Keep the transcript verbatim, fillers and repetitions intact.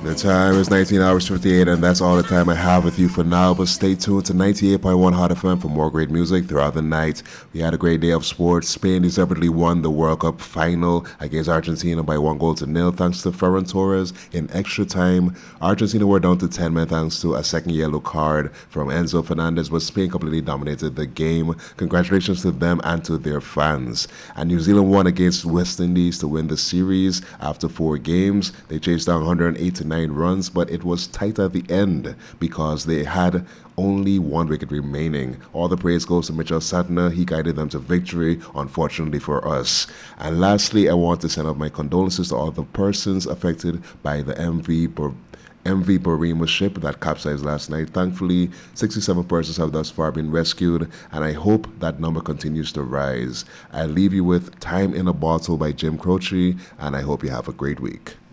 The time is nineteen hours fifty-eight, and that's all the time I have with you for now. But stay tuned to ninety-eight point one Hot F M for more great music throughout the night. We had a great day of sports. Spain deservedly won the World Cup final against Argentina by one goal to nil, thanks to Ferran Torres in extra time. Argentina were down to ten men thanks to a second yellow card from Enzo Fernandez, but Spain completely dominated the game. Congratulations to them and to their fans. And New Zealand won against West Indies to win the series after four games. They chased down one hundred eighty-nine runs, but it was tight at the end because they had only one wicket remaining. All the praise goes to Mitchell Santner. He guided them to victory, unfortunately for us. And lastly, I want to send out my condolences to all the persons affected by the M V Bur- M V Burima ship that capsized last night. Thankfully, sixty-seven persons have thus far been rescued, and I hope that number continues to rise. I leave you with Time in a Bottle by Jim Croce, and I hope you have a great week.